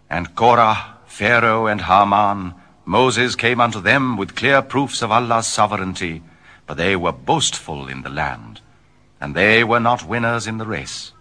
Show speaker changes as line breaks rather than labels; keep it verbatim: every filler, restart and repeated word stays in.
And Korah, Pharaoh, and Haman, Moses came unto them with clear proofs of Allah's sovereignty, but they were boastful in the land, and they were not winners in the race.